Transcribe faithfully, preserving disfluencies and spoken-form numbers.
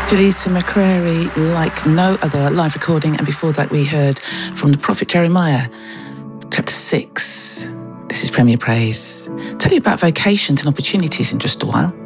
Jaleesa McCrary, Like No Other, live recording. And before that, we heard from the prophet Jeremiah, chapter six. This is Premier Praise. Tell you about vocations and opportunities in just a while.